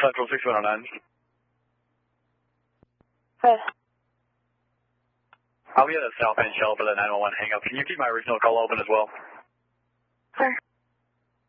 Central 6109. I'll be at a south end shell for the 911 hang up. Can you keep my original call open as well? Sure.